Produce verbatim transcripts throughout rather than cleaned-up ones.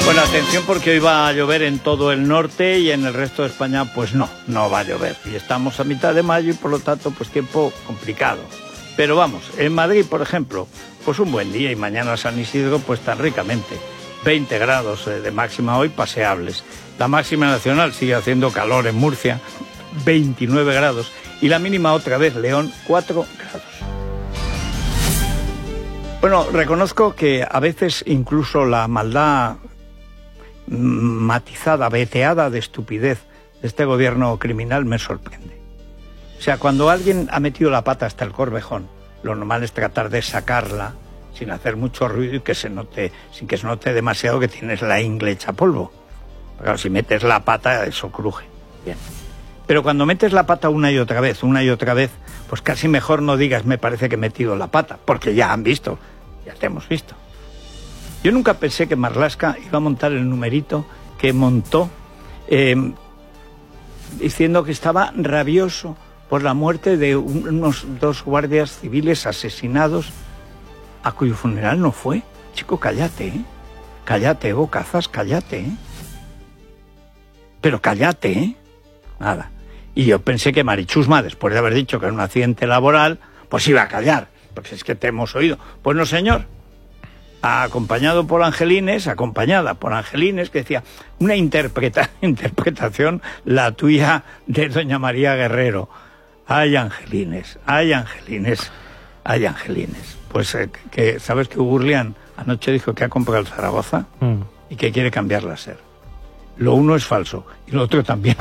Bueno, atención porque hoy va a llover en todo el norte y en el resto de España pues no, no va a llover. Y estamos a mitad de mayo y por lo tanto pues tiempo complicado. Pero vamos, en Madrid, por ejemplo, pues un buen día y mañana San Isidro pues tan ricamente. veinte grados de máxima hoy paseables. La máxima nacional sigue haciendo calor en Murcia, veintinueve grados. Y la mínima otra vez, León, cuatro grados. Bueno, reconozco que a veces incluso la maldad matizada, veteada de estupidez de este gobierno criminal me sorprende. O sea, cuando alguien ha metido la pata hasta el corvejón, lo normal es tratar de sacarla sin hacer mucho ruido y que se note, sin que se note demasiado que tienes la ingle hecha polvo. Claro, si metes la pata, eso cruje. Bien. Pero cuando metes la pata una y otra vez, una y otra vez, pues casi mejor no digas me parece que he metido la pata, porque ya han visto, ya te hemos visto. Yo nunca pensé que Marlaska iba a montar el numerito que montó eh, diciendo que estaba rabioso por la muerte de unos dos guardias civiles asesinados a cuyo funeral no fue. Chico, cállate, ¿eh? Cállate, bocazas, cállate, ¿eh? Pero cállate, ¿eh? Nada. Y yo pensé que Marichusma, después de haber dicho que era un accidente laboral, pues iba a callar, porque es que te hemos oído. Pues no, señor. Acompañado por Angelines, acompañada por Angelines, que decía, una interpreta, interpretación la tuya de doña María Guerrero. Ay, Angelines, ay, Angelines, ay, Angelines. Pues, eh, que ¿sabes que Gurlian anoche dijo que ha comprado el Zaragoza mm. y que quiere cambiar la SER? Lo uno es falso y lo otro también.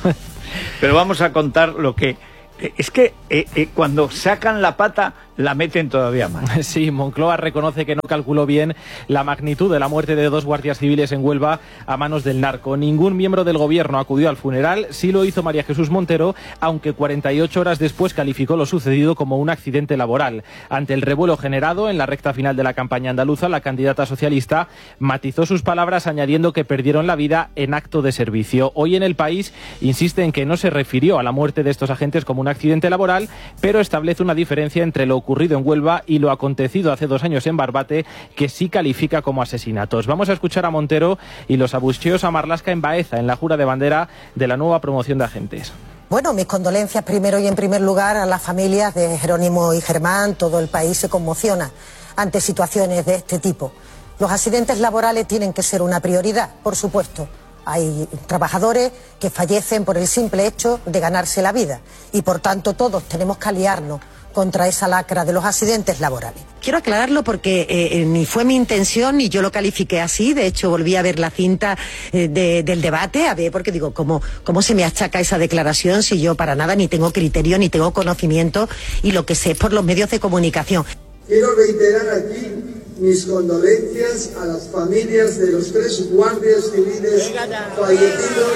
Pero vamos a contar lo que... Es que eh, eh, cuando sacan la pata la meten todavía más. Sí, Moncloa reconoce que no calculó bien la magnitud de la muerte de dos guardias civiles en Huelva a manos del narco. Ningún miembro del gobierno acudió al funeral, sí lo hizo María Jesús Montero, aunque cuarenta y ocho horas después calificó lo sucedido como un accidente laboral. Ante el revuelo generado en la recta final de la campaña andaluza, la candidata socialista matizó sus palabras añadiendo que perdieron la vida en acto de servicio. Hoy en El País insiste en que no se refirió a la muerte de estos agentes como un accidente laboral, pero establece una diferencia entre lo ocurrido en Huelva y lo acontecido hace dos años en Barbate, que sí califica como asesinatos. Vamos a escuchar a Montero y los abucheos a Marlaska en Baeza, en la jura de bandera de la nueva promoción de agentes. Bueno, mis condolencias primero y en primer lugar a las familias de Jerónimo y Germán. Todo el país se conmociona ante situaciones de este tipo. Los accidentes laborales tienen que ser una prioridad, por supuesto. Hay trabajadores que fallecen por el simple hecho de ganarse la vida y por tanto todos tenemos que aliarnos contra esa lacra de los accidentes laborales. Quiero aclararlo porque eh, ni fue mi intención ni yo lo califiqué así. De hecho, volví a ver la cinta eh, de, del debate, a ver, porque digo, ¿cómo, ¿cómo se me achaca esa declaración si yo para nada ni tengo criterio ni tengo conocimiento y lo que sé es por los medios de comunicación? Quiero reiterar aquí mis condolencias a las familias de los tres guardias civiles fallecidos.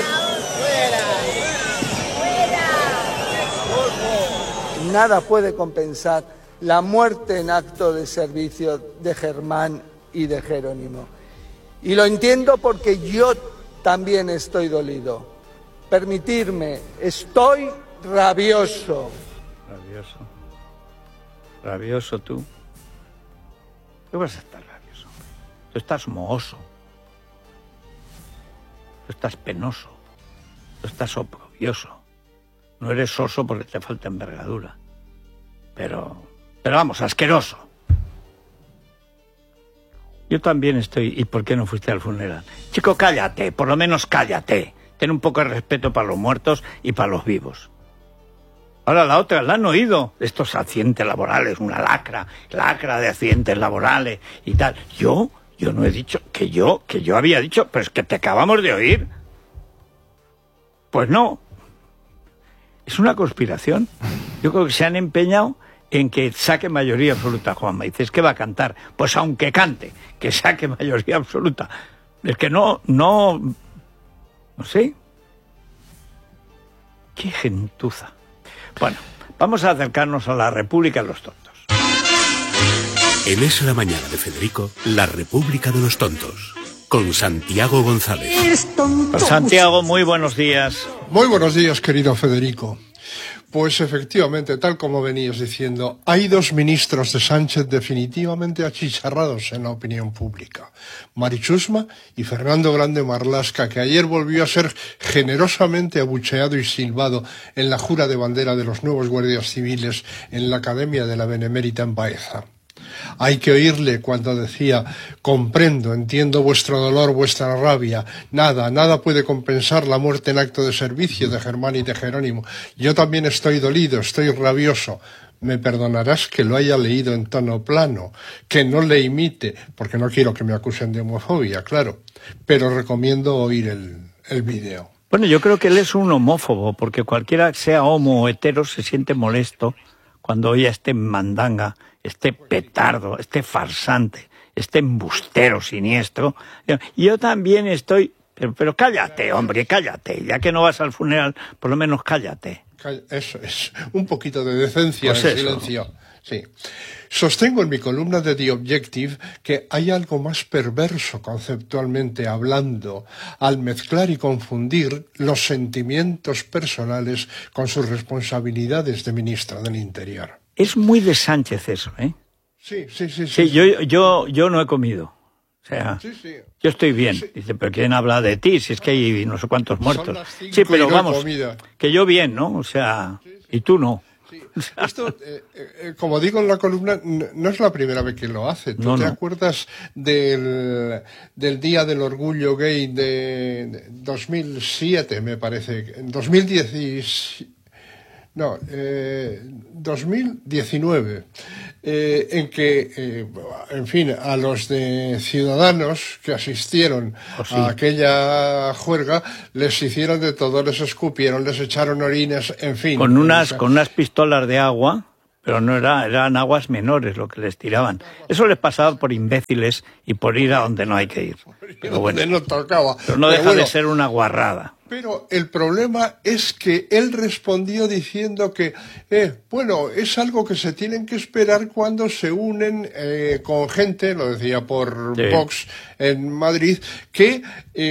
Nada puede compensar la muerte en acto de servicio de Germán y de Jerónimo. Y lo entiendo porque yo también estoy dolido. Permitirme, estoy rabioso. Rabioso. Rabioso tú. ¿Qué vas a estar rabioso? Tú estás mohoso. Tú estás penoso. Tú estás oprobioso. No eres soso porque te falta envergadura. Pero, pero vamos, asqueroso. Yo también estoy... ¿Y por qué no fuiste al funeral? Chico, cállate, por lo menos cállate. Ten un poco de respeto para los muertos y para los vivos. Ahora la otra, la han oído. Estos accidentes laborales, una lacra, lacra de accidentes laborales y tal. Yo, yo no he dicho que yo, que yo había dicho, pero es que te acabamos de oír. Pues no. Es una conspiración. Yo creo que se han empeñado en que saque mayoría absoluta Juanma. Dices que va a cantar. Pues aunque cante, que saque mayoría absoluta. Es que no, no, no sé. Qué gentuza. Bueno, vamos a acercarnos a la República de los Tontos. En Es la Mañana de Federico, la República de los Tontos, con Santiago González. Santiago, muy buenos días. Muy buenos días, querido Federico. Pues efectivamente, tal como venías diciendo, hay dos ministros de Sánchez definitivamente achicharrados en la opinión pública. Mari Chusma y Fernando Grande Marlaska, que ayer volvió a ser generosamente abucheado y silbado en la jura de bandera de los nuevos guardias civiles en la Academia de la Benemérita en Baeza. Hay que oírle cuando decía: comprendo, entiendo vuestro dolor, vuestra rabia. Nada, nada puede compensar la muerte en acto de servicio de Germán y de Jerónimo. Yo también estoy dolido, estoy rabioso. Me perdonarás que lo haya leído en tono plano, que no le imite, porque no quiero que me acusen de homofobia, claro. Pero recomiendo oír el, el vídeo. Bueno, yo creo que él es un homófobo, porque cualquiera, sea homo o hetero, se siente molesto cuando oye a este mandanga, este petardo, este farsante, este embustero siniestro. Yo también estoy... Pero, pero cállate, hombre, cállate. Ya que no vas al funeral, por lo menos cállate. Eso es, un poquito de decencia pues en eso. silencio. Sí. Sostengo en mi columna de The Objective que hay algo más perverso conceptualmente hablando al mezclar y confundir los sentimientos personales con sus responsabilidades de ministra del Interior. Es muy de Sánchez eso, ¿eh? Sí, sí, sí. Sí, sí, sí. Yo, yo, yo no he comido. O sea, sí, sí. Yo estoy bien. Sí. Dice, pero ¿quién habla de ti? Si es que hay no sé cuántos muertos. Sí, pero no vamos, comida. Que yo bien, ¿no? O sea, sí, sí. Y tú no. Sí. Esto, eh, eh, como digo en la columna, no es la primera vez que lo hace. ¿Tú no, te no. acuerdas del, del Día del Orgullo Gay de dos mil siete, me parece? En dos mil diez... No, eh, dos mil diecinueve, eh, en que, eh, en fin, a los de Ciudadanos que asistieron oh, sí. a aquella juerga, les hicieron de todo, les escupieron, les echaron orines, en fin. Con unas, con unas pistolas de agua, pero no era, eran aguas menores lo que les tiraban. Eso les pasaba por imbéciles y por ir a donde no hay que ir. Pero bueno, no tocaba. Pero no deja pero bueno, de ser una guarrada. Pero el problema es que él respondió diciendo que, eh, bueno, es algo que se tienen que esperar cuando se unen eh, con gente, lo decía por sí. Vox en Madrid, que,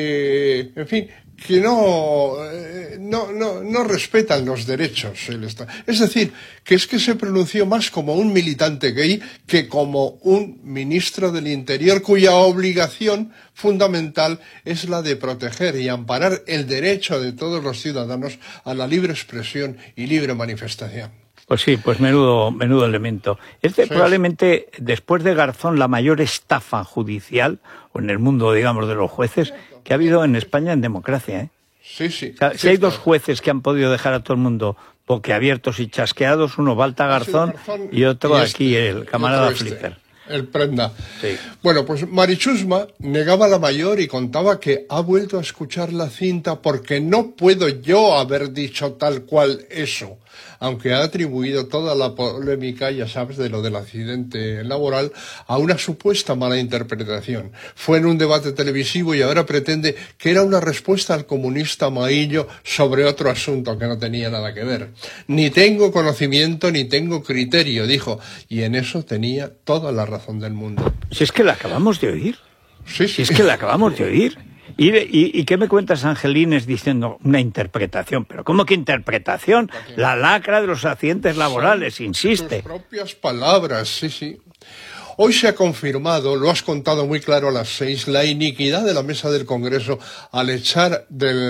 eh, en fin, que no, eh, no, no, no respetan los derechos. Es decir, que es que se pronunció más como un militante gay que como un ministro del Interior cuya obligación fundamental es la de proteger y amparar el derecho de todos los ciudadanos a la libre expresión y libre manifestación. Pues sí, pues menudo, menudo elemento. Es de, sí. probablemente, después de Garzón, la mayor estafa judicial, o en el mundo, digamos, de los jueces, que ha habido en España en democracia, ¿eh? Sí, sí. O sea, si hay dos jueces que han podido dejar a todo el mundo boquiabiertos y chasqueados, uno Balta Garzón, Garzón y otro y este, aquí, el camarada este, Flicker. El Prenda. Sí. Bueno, pues Mari Chusma negaba la mayor y contaba que ha vuelto a escuchar la cinta porque no puedo yo haber dicho tal cual eso, aunque ha atribuido toda la polémica, ya sabes, de lo del accidente laboral, a una supuesta mala interpretación. Fue en un debate televisivo y ahora pretende que era una respuesta al comunista Maillo sobre otro asunto que no tenía nada que ver. Ni tengo conocimiento ni tengo criterio, dijo, y en eso tenía toda la razón del mundo. Si es que la acabamos de oír. Sí, sí. Si es que la acabamos de oír. ¿Y, y, ¿Y qué me cuentas, Angelines, diciendo una interpretación? ¿Pero cómo que interpretación? La lacra de los accidentes laborales, Son insiste. Sus propias palabras, sí, sí. Hoy se ha confirmado, lo has contado muy claro a las seis, la iniquidad de la mesa del Congreso al echar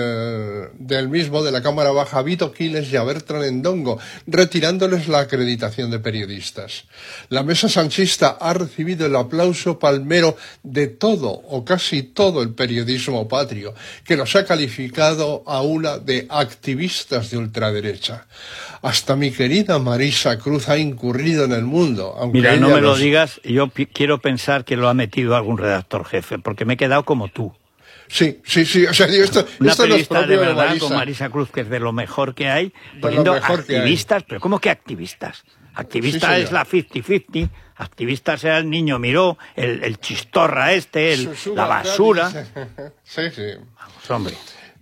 del, del mismo, de la Cámara Baja, a Vito Quiles y a Bertran Endongo, retirándoles la acreditación de periodistas. La mesa sanchista ha recibido el aplauso palmero de todo o casi todo el periodismo patrio, que los ha calificado a una de activistas de ultraderecha. Hasta mi querida Marisa Cruz ha incurrido en el mundo. Aunque Mira, no me los... lo digas, yo pi- quiero pensar que lo ha metido algún redactor jefe, porque me he quedado como tú. Sí, sí, sí, o sea, digo, esto, Una esto no es periodista propio de verdad, de Marisa. con Marisa Cruz, que es de lo mejor que hay, De poniendo lo mejor activistas, pero ¿cómo que activistas? Activista Sí, es la cincuenta cincuenta, activista sea el niño Miró, el, el chistorra este, el, la basura. Sí, sí. Vamos, hombre.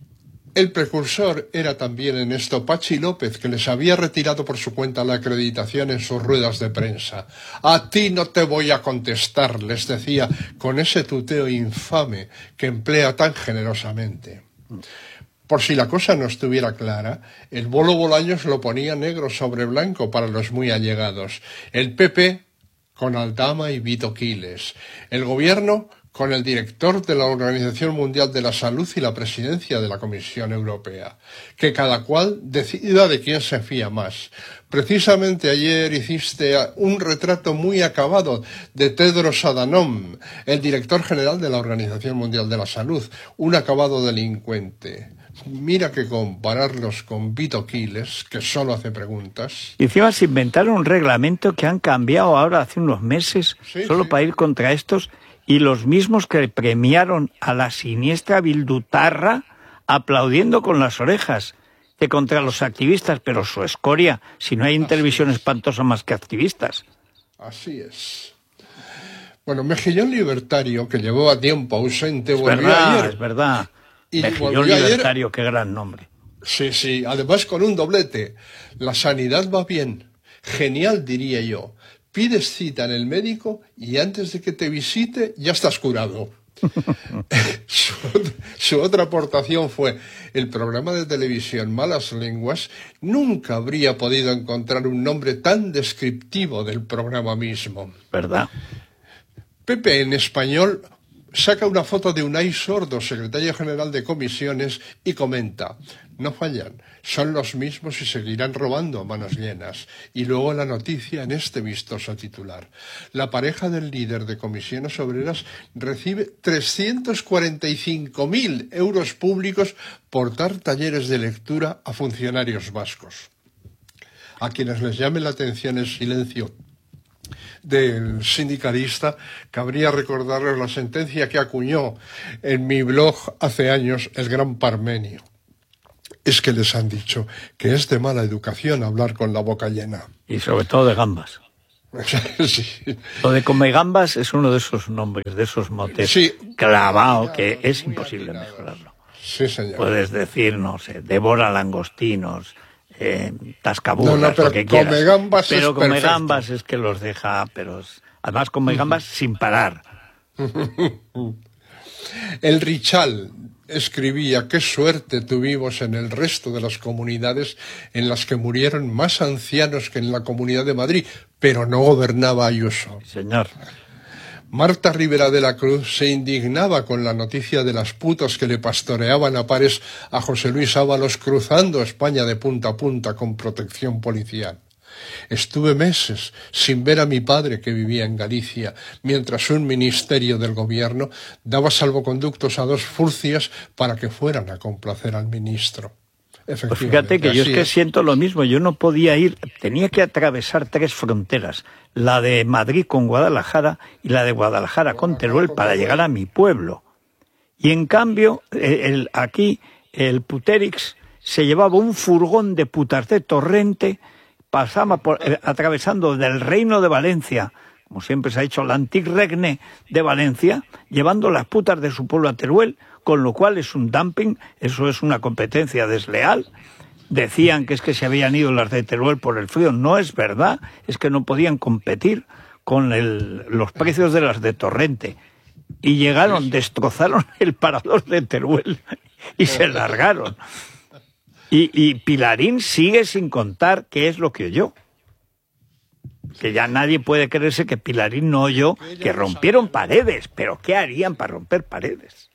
El precursor era también en esto Pachi López, que les había retirado por su cuenta la acreditación en sus ruedas de prensa. A ti no te voy a contestar, les decía, con ese tuteo infame que emplea tan generosamente. Por si la cosa no estuviera clara, el Bolo Bolaños lo ponía negro sobre blanco para los muy allegados. El P P con Aldama y Vito Quiles. El gobierno con el director de la Organización Mundial de la Salud y la presidencia de la Comisión Europea. Que cada cual decida de quién se fía más. Precisamente ayer hiciste un retrato muy acabado de Tedros Adhanom, el director general de la Organización Mundial de la Salud, un acabado delincuente. Mira que compararlos con Vito Quiles, que solo hace preguntas. Y encima se inventaron un reglamento que han cambiado ahora hace unos meses, sí, solo sí. para ir contra estos, y los mismos que premiaron a la siniestra bildutarra aplaudiendo con las orejas de contra los activistas, pero su escoria, si no hay en televisión espantosa más que activistas. Así es. Bueno, Mejillón Libertario, que llevaba tiempo ausente, Es volvió verdad, ayer. es verdad. Y Mejillón volvió ayer- Libertario, qué gran nombre. Sí, sí, además con un doblete. La sanidad va bien. Genial, diría yo. Pides cita en el médico y antes de que te visite ya estás curado. su, su otra aportación fue: el programa de televisión Malas Lenguas nunca habría podido encontrar un nombre tan descriptivo del programa mismo. ¿Verdad? Pepe en español saca una foto de Unai Sordo, secretario general de comisiones, y comenta: no fallan, son los mismos y seguirán robando a manos llenas. Y luego la noticia en este vistoso titular: la pareja del líder de comisiones obreras recibe trescientos cuarenta y cinco mil euros públicos por dar talleres de lectura a funcionarios vascos. A quienes les llame la atención el silencio del sindicalista, cabría recordarles la sentencia que acuñó en mi blog hace años el gran Parmenio. Es que les han dicho que es de mala educación hablar con la boca llena. Y sobre todo de gambas. Sí. Lo de come gambas es uno de esos nombres, de esos motes Sí. clavado, que es imposible mejorarlo. Sí, señor. Puedes decir, no sé, devora langostinos, eh, tascaburras, No, no, pero lo que quieras. come gambas pero es come perfecto. gambas es que los deja, pero es- además come gambas sin parar. El Richal escribía: qué suerte tuvimos en el resto de las comunidades en las que murieron más ancianos que en la Comunidad de Madrid, pero no gobernaba Ayuso. Señor, Marta Rivera de la Cruz se indignaba con la noticia de las putas que le pastoreaban a pares a José Luis Ábalos cruzando España de punta a punta con protección policial. Estuve meses sin ver a mi padre, que vivía en Galicia, mientras un ministerio del gobierno daba salvoconductos a dos furcias para que fueran a complacer al ministro. pues Efectivamente, fíjate que yo es así que siento lo mismo, yo no podía ir, tenía que atravesar tres fronteras, la de Madrid con Guadalajara y la de Guadalajara con Teruel para llegar a mi pueblo. Y en cambio, eh, el, aquí el Puterix se llevaba un furgón de putas de Torrente, pasaba por, eh, atravesando del Reino de Valencia, como siempre se ha hecho, el Antic Regne de Valencia, llevando las putas de su pueblo a Teruel, con lo cual es un dumping, eso es una competencia desleal. Decían que es que se habían ido las de Teruel por el frío, no es verdad, es que no podían competir con el, los precios de las de Torrente. Y llegaron, destrozaron el parador de Teruel y se largaron. Y, y Pilarín sigue sin contar qué es lo que oyó. Que ya nadie puede creerse que Pilarín no oyó que rompieron paredes. Pero ¿qué harían para romper paredes?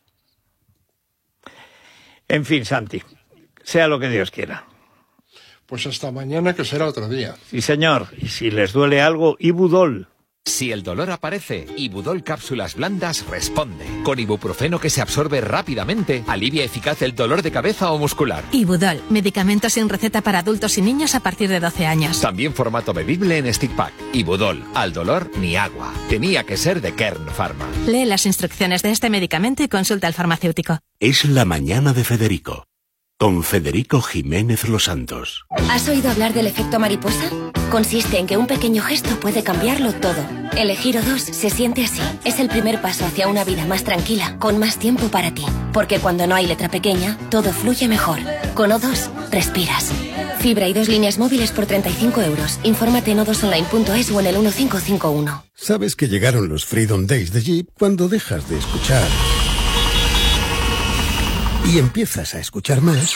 En fin, Santi, sea lo que Dios quiera. Pues hasta mañana, que será otro día. Sí, señor. Y si les duele algo, Ibudol. Si el dolor aparece, Ibudol Cápsulas Blandas responde. Con ibuprofeno que se absorbe rápidamente, alivia eficaz el dolor de cabeza o muscular. Ibudol, medicamento sin receta para adultos y niños a partir de doce años. También formato bebible en stick pack. Ibudol, al dolor ni agua. Tenía que ser de Kern Pharma. Lee las instrucciones de este medicamento y consulta al farmacéutico. Es la mañana de Federico, con Federico Jiménez Los Santos. ¿Has oído hablar del efecto mariposa? Consiste en que un pequeño gesto puede cambiarlo todo. Elegir O dos se siente así. Es el primer paso hacia una vida más tranquila, con más tiempo para ti. Porque cuando no hay letra pequeña, todo fluye mejor. Con O dos, respiras. Fibra y dos líneas móviles por treinta y cinco euros. Infórmate en o dos online punto es o en el uno cinco cinco uno. Sabes que llegaron los Freedom Days de Jeep cuando dejas de escuchar y empiezas a escuchar más,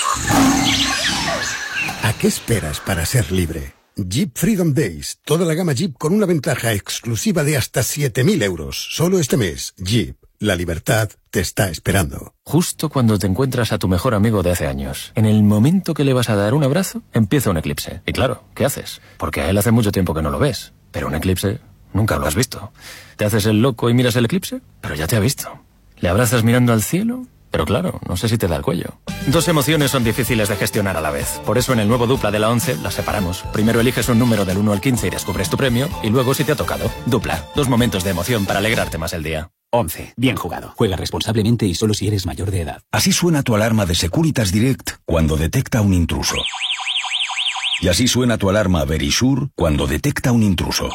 ¿a qué esperas para ser libre? Jeep Freedom Days. Toda la gama Jeep con una ventaja exclusiva de hasta siete mil euros. Solo este mes. Jeep. La libertad te está esperando. Justo cuando te encuentras a tu mejor amigo de hace años, en el momento que le vas a dar un abrazo, empieza un eclipse. Y claro, ¿qué haces? Porque a él hace mucho tiempo que no lo ves. Pero un eclipse nunca lo has visto. ¿Te haces el loco y miras el eclipse? Pero ya te ha visto. ¿Le abrazas mirando al cielo? Pero claro, no sé si te da el cuello. Dos emociones son difíciles de gestionar a la vez. Por eso en el nuevo Dupla de la once las separamos. Primero eliges un número del uno al quince y descubres tu premio. Y luego si te ha tocado. Dupla. Dos momentos de emoción para alegrarte más el día. once. Bien jugado. Juega responsablemente y solo si eres mayor de edad. Así suena tu alarma de Securitas Direct cuando detecta un intruso. Y así suena tu alarma Verisure cuando detecta un intruso.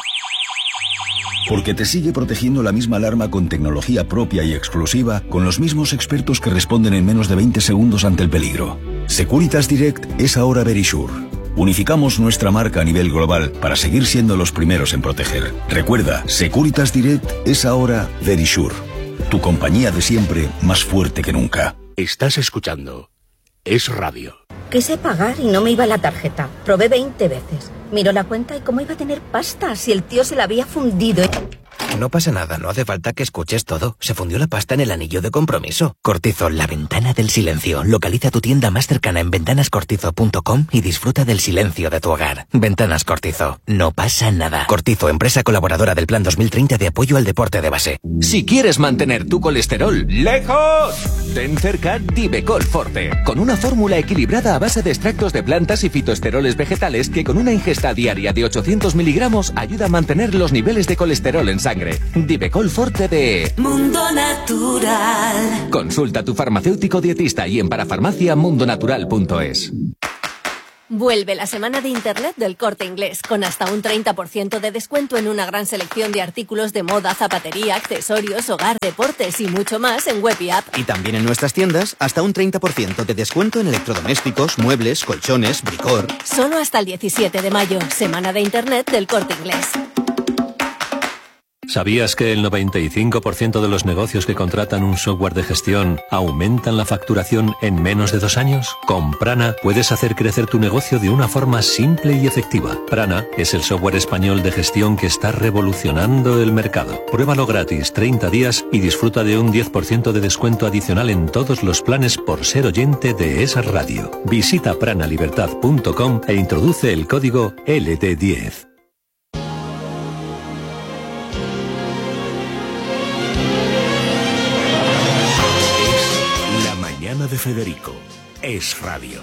Porque te sigue protegiendo la misma alarma con tecnología propia y exclusiva, con los mismos expertos que responden en menos de veinte segundos ante el peligro. Securitas Direct es ahora Verisure. Unificamos nuestra marca a nivel global para seguir siendo los primeros en proteger. Recuerda, Securitas Direct es ahora Verisure. Tu compañía de siempre, más fuerte que nunca. Estás escuchando Es Radio. Quise pagar y no me iba la tarjeta. Probé veinte veces. Miró la cuenta y cómo iba a tener pasta si el tío se la había fundido. No pasa nada, no hace falta que escuches todo. Se fundió la pasta en el anillo de compromiso. Cortizo, la ventana del silencio. Localiza tu tienda más cercana en ventanas cortizo punto com y disfruta del silencio de tu hogar. Ventanas Cortizo. No pasa nada. Cortizo, empresa colaboradora del Plan dos mil treinta de apoyo al deporte de base. Si quieres mantener tu colesterol lejos, ten cerca Divecol Forte, con una fórmula equilibrada a base de extractos de plantas y fitoesteroles vegetales que con una ingesta diaria de ochocientos miligramos ayuda a mantener los niveles de colesterol en sangre. Divecol Forte de Mundo Natural. Consulta a tu farmacéutico dietista y en parafarmacia mundo natural punto es. Vuelve la semana de Internet del Corte Inglés, con hasta un treinta por ciento de descuento en una gran selección de artículos de moda, zapatería, accesorios, hogar, deportes y mucho más en web y app. Y también en nuestras tiendas, hasta un treinta por ciento de descuento en electrodomésticos, muebles, colchones, bricor. Solo hasta el diecisiete de mayo, semana de Internet del Corte Inglés. ¿Sabías que el noventa y cinco por ciento de los negocios que contratan un software de gestión aumentan la facturación en menos de dos años? Con Prana puedes hacer crecer tu negocio de una forma simple y efectiva. Prana es el software español de gestión que está revolucionando el mercado. Pruébalo gratis treinta días y disfruta de un diez por ciento de descuento adicional en todos los planes por ser oyente de esa radio. Visita prana libertad punto com e introduce el código L D diez. De Federico, Es Radio.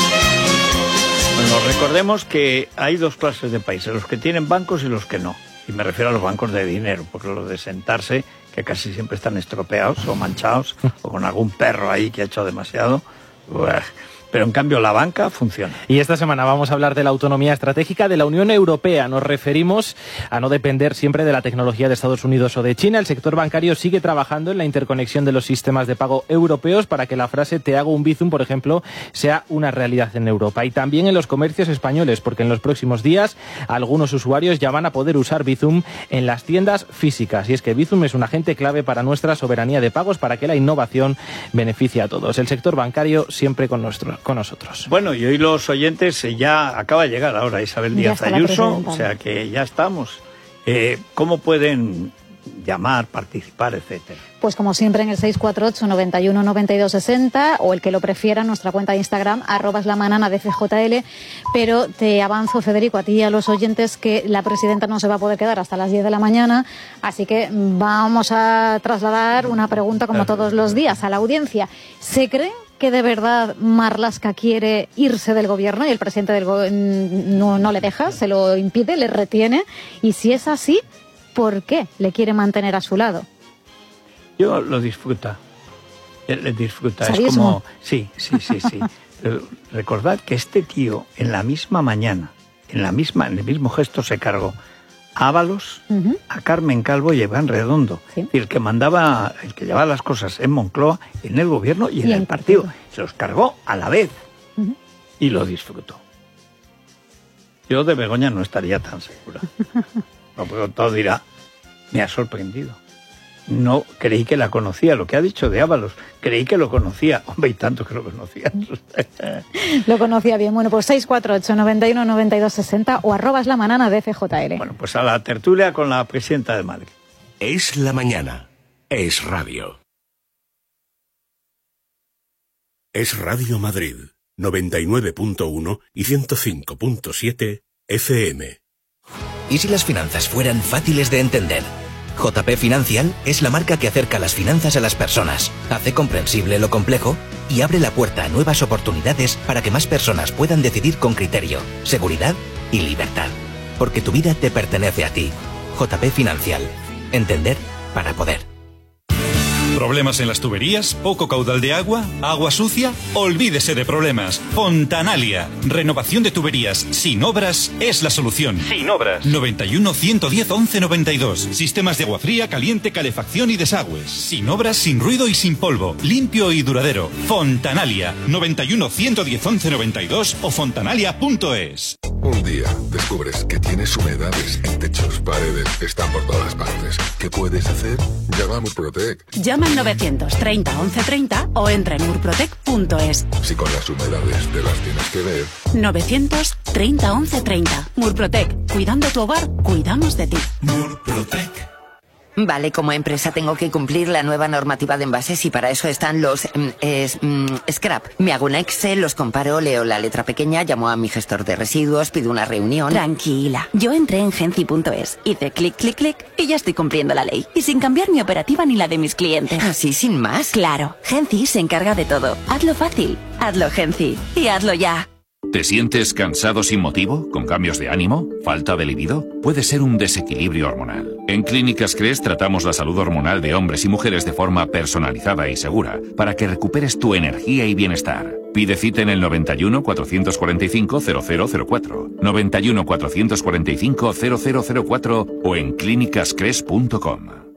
Bueno, recordemos que hay dos clases de países, los que tienen bancos y los que no. Y me refiero a los bancos de dinero, porque los de sentarse, que casi siempre están estropeados o manchados, o con algún perro ahí que ha hecho demasiado. Uah. Pero en cambio la banca funciona. Y esta semana vamos a hablar de la autonomía estratégica de la Unión Europea. Nos referimos a no depender siempre de la tecnología de Estados Unidos o de China. El sector bancario sigue trabajando en la interconexión de los sistemas de pago europeos para que la frase "te hago un Bizum", por ejemplo, sea una realidad en Europa. Y también en los comercios españoles, porque en los próximos días algunos usuarios ya van a poder usar Bizum en las tiendas físicas. Y es que Bizum es un agente clave para nuestra soberanía de pagos, para que la innovación beneficie a todos. El sector bancario siempre con nuestro con nosotros. Bueno, y hoy los oyentes, eh, ya acaba de llegar ahora Isabel Díaz Ayuso, o sea que ya estamos. Eh, ¿Cómo pueden llamar, participar, etcétera? Pues como siempre en el seis cuatro ocho, noventa y uno, noventa y dos, sesenta o el que lo prefiera, nuestra cuenta de Instagram, arroba slamanana de F J L. Pero te avanzo, Federico, a ti y a los oyentes, que la presidenta no se va a poder quedar hasta las diez de la mañana, así que vamos a trasladar una pregunta como todos los días a la audiencia. ¿Se cree que de verdad Marlaska quiere irse del gobierno y el presidente del go- no, no le deja, se lo impide, le retiene? Y si es así, ¿por qué le quiere mantener a su lado? Yo lo disfruta. Él disfruta. ¿Sadismo? Es como... Sí, sí, sí, sí. Pero recordad que este tío en la misma mañana, en la misma, en el mismo gesto se cargó a Ábalos, uh-huh. a Carmen Calvo y a Iván Redondo. ¿Sí? El que mandaba, el que llevaba las cosas en Moncloa, en el gobierno y en, y el partido. partido. Se los cargó a la vez. Uh-huh. Y lo disfrutó. Yo de Begoña no estaría tan segura. No, pero todo dirá, me ha sorprendido. no creí que la conocía. Lo que ha dicho de Ábalos, creí que lo conocía. Hombre, y tanto que lo conocía. Lo conocía bien. Bueno, pues seis cuatro ocho, noventa y uno, noventa y dos, sesenta o arrobas la manana de F J L. Bueno, pues a la tertulia con la presidenta de Madrid. Es la mañana. Es radio. Es Radio Madrid, noventa y nueve punto uno y ciento cinco punto siete F M. ¿Y si las finanzas fueran fáciles de entender? J P Financial es la marca que acerca las finanzas a las personas, hace comprensible lo complejo y abre la puerta a nuevas oportunidades para que más personas puedan decidir con criterio, seguridad y libertad. Porque tu vida te pertenece a ti. J P Financial. Entender para poder. ¿Problemas en las tuberías? ¿Poco caudal de agua? ¿Agua sucia? Olvídese de problemas. Fontanalia. Renovación de tuberías sin obras es la solución. Sin obras. noventa y uno, ciento diez, once noventa y dos. Sistemas de agua fría, caliente, calefacción y desagües. Sin obras, sin ruido y sin polvo. Limpio y duradero. Fontanalia. noventa y uno, ciento diez, once noventa y dos o fontanalia punto es. Un día descubres que tienes humedades en techos, paredes, están por todas partes. ¿Qué puedes hacer? Llama a Murprotec. Llama al novecientos treinta, once treinta o entra en murprotec punto es. Si con las humedades te las tienes que ver. novecientos treinta, once treinta. Murprotec. Cuidando tu hogar, cuidamos de ti. Murprotec. Vale, como empresa tengo que cumplir la nueva normativa de envases y para eso están los mm, es, mm, scrap. Me hago un Excel, los comparo, leo la letra pequeña, llamo a mi gestor de residuos, pido una reunión. Tranquila, yo entré en genci punto es, hice clic, clic, clic y ya estoy cumpliendo la ley. Y sin cambiar mi operativa ni la de mis clientes. ¿Así sin más? Claro, Genci se encarga de todo. Hazlo fácil, hazlo Genci y hazlo ya. ¿Te sientes cansado sin motivo? ¿Con cambios de ánimo? ¿Falta de libido? Puede ser un desequilibrio hormonal. En Clínicas Cres tratamos la salud hormonal de hombres y mujeres de forma personalizada y segura para que recuperes tu energía y bienestar. Pide cita en el noventa y uno, cuatrocientos cuarenta y cinco, cero cero cero cuatro, noventa y uno, cuatrocientos cuarenta y cinco, cero cero cero cuatro o en clínicas cres punto com.